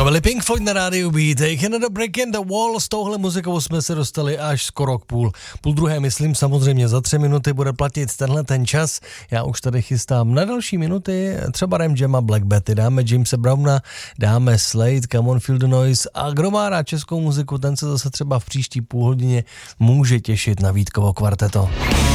To byli Pink Floyd na rádiu Beat, Another Brick in the Wall. S touhle muzikou jsme se dostali až skoro k půl druhé, myslím, samozřejmě za 3 minuty bude platit tenhle ten čas. Já už tady chystám na další minuty, třeba Rem Jam a Black Betty, dáme Jamesa Browna, dáme Slade, Come on Feel the Noise, a kdo má rád českou muziku, ten se zase třeba v příští půl hodině může těšit na Vítkovo kvarteto.